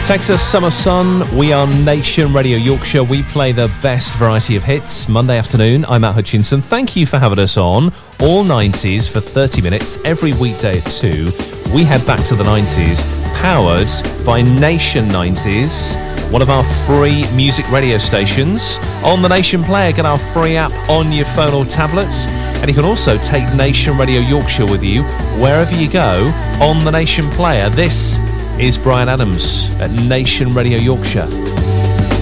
Texas Summer Sun, we are Nation Radio Yorkshire. We play the best variety of hits. Monday afternoon, I'm Matt Hutchinson. Thank you for having us on. All 90s for 30 minutes, every weekday at 2. We head back to the 90s, powered by Nation 90s, one of our free music radio stations. On the Nation Player, get our free app on your phone or tablets. And you can also take Nation Radio Yorkshire with you wherever you go on the Nation Player. This is Brian Adams at Nation Radio Yorkshire.